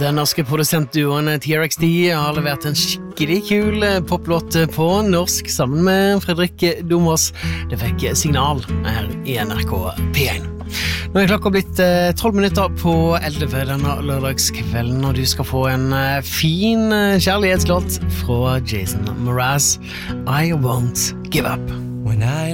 Den norske produsentduoen TRXD har levert en skikkelig kul poplåt på norsk sammen med Fredrik Domås. Det fikk signal her i NRK P1. Nå klokka blitt 12 minutter på 11 denne lørdagskvelden, og du skal få en fin kjærlighetslåt fra Jason Mraz, I Won't Give Up. When I